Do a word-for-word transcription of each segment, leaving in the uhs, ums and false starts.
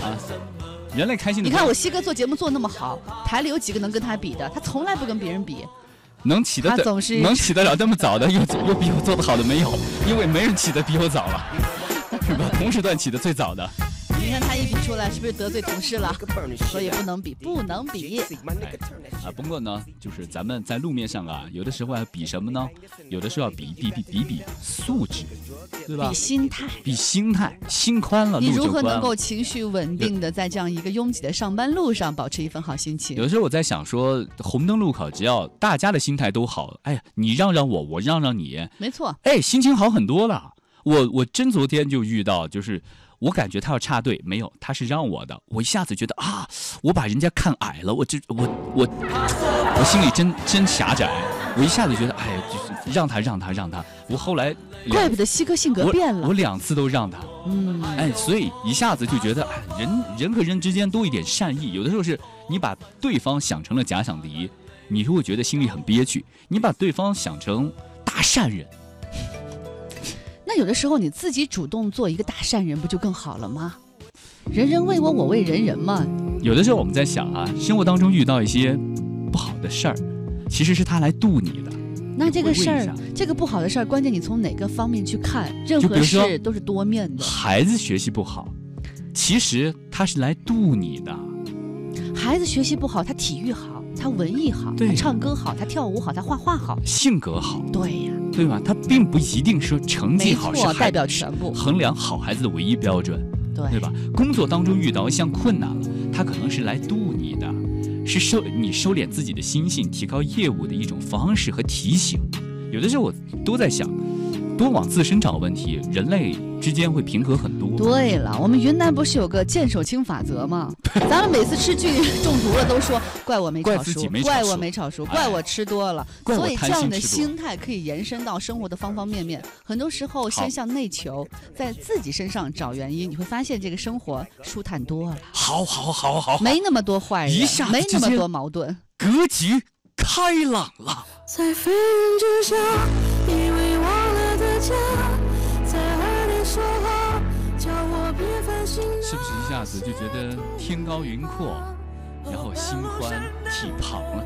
啊，人类开心的。 你看我西哥做节目做那么好，台里有几个能跟他比的？他从来不跟别人比。 能起得他总是能起得了那么早的，又又比我做得好的没有，因为没人起得比我早了，是吧？同时段起得最早的。 你看他一比出来，是不是得罪同事了？所以不能比，不能比。 哎啊，不过呢，就是咱们在路面上啊，有的时候要比什么呢？有的时候要比比比比比素质，对吧？ 比心态， 比心态，心宽了， 你路就宽了。 如何能够情绪稳定的在这样一个拥挤的上班路上保持一份好心情？ 有的时候我在想说，红灯路口，只要大家的心态都好，哎，你让让我，我让让你， 没错， 哎，心情好很多了。我我真昨天就遇到，就是。我感觉他要插队，没有，他是让我的，我一下子觉得啊，我把人家看矮了，我这我我我心里真真狭窄，我一下子觉得，哎，就是让他让他让他，我后来怪不得西哥性格变了， 我, 我两次都让他， 嗯， 哎，所以一下子就觉得，哎，人人和人之间多一点善意，有的时候是你把对方想成了假想敌，你就会觉得心里很憋屈；你把对方想成大善人。 那有的时候你自己主动做一个大善人，不就更好了吗？人人为我，我为人人嘛。 有的时候我们在想啊，生活当中遇到一些不好的事儿，其实是他来渡你的。 那这个事儿，这个不好的事儿，关键你从哪个方面去看？任何事都是多面的。 孩子学习不好，其实他是来渡你的。 孩子学习不好，他体育好，他文艺好，他唱歌好，他跳舞好，他画画好， 性格好。 对呀。 对吧？他并不一定说成绩好是代表全部， 衡量好孩子的唯一标准， 对对吧？工作当中遇到一项困难了，他可能是来渡你的，是收你收敛自己的心性，提高业务的一种方式和提醒。有的时候我都在想，多往自身找问题，人类之间会平和很多。 对了，我们云南不是有个剑手青法则吗？咱们每次吃菌中毒了都说怪我没炒熟，怪我没炒熟，怪我吃多了。所以这样的心态可以延伸到生活的方方面面。很多时候先向内求，在自己身上找原因，你会发现这个生活舒坦多了。 好好好好， 没那么多坏人， 一下没那么多矛盾， 格局开朗了。 在飞云之下，以为忘了的家，在耳边说话，叫我别烦心。 是不是一下子就觉得天高云阔，然后心宽体胖了？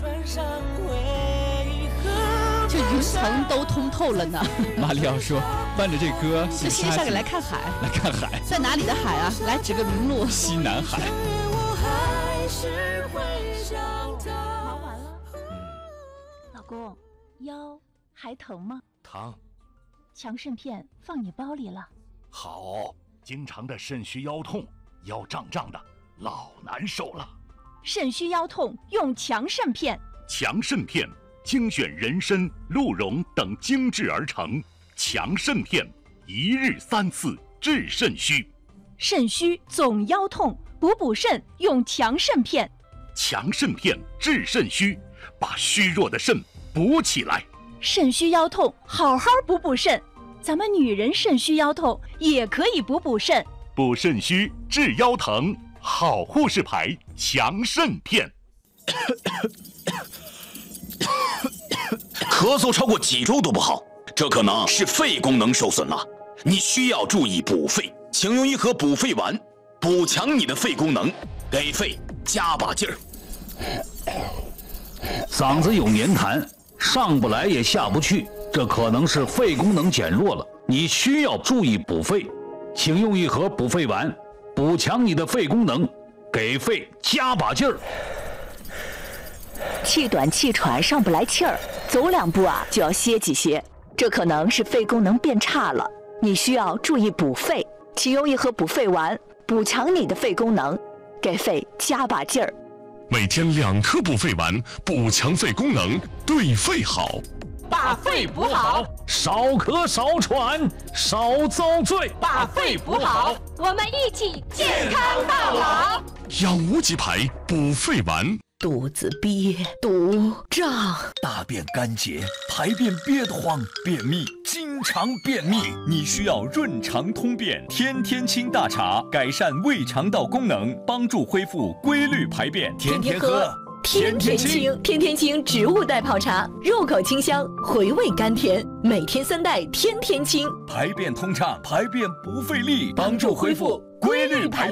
这云层都通透了呢。 马里奥说，伴着这歌， 这线下来看海， 来看海， 在哪里的海啊？来指个明路。 西南海。 忙完了。嗯。老公，腰还疼吗？ 疼。 强肾片放你包里了。 好，经常的肾虚腰痛，腰胀胀的，老难受了。 肾虚腰痛用强肾片。 强肾片精选人参、鹿茸等精制而成，强肾片一日三次治肾虚。 肾虚总腰痛，补补肾用强肾片。 强肾片治肾虚，把虚弱的肾补起来。 肾虚腰痛，好好补补肾。咱们女人肾虚腰痛也可以补补肾。 补肾虚治腰疼，好护士牌强肾片。 咳嗽超过几周都不好，这可能是肺功能受损了。你需要注意补肺，请用一盒补肺丸，补强你的肺功能，给肺加把劲儿。 嗓子有黏痰，上不来也下不去，这可能是肺功能减弱了。你需要注意补肺，请用一盒补肺丸，补强你的肺功能，给肺加把劲儿。 气短气喘上不来气儿，走两步啊就要歇几歇，这可能是肺功能变差了。你需要注意补肺，请用一盒补肺丸，补强你的肺功能，给肺加把劲儿。 每天两颗补肺丸，补强肺功能，对肺好。 把肺补好， 少咳少喘少遭罪。 把肺补好， 我们一起健康到老。 养无极牌补肺丸。 肚子憋、堵、胀， 大便干结，排便憋得慌，便秘，经常便秘，你需要润肠通便天天清大茶，改善胃肠道功能，帮助恢复规律排便。天天喝， 天天清，天天清植物代泡茶，入口清香，回味甘甜，每天三袋天天清， 排便通畅，排便不费力，帮助恢复规律排便。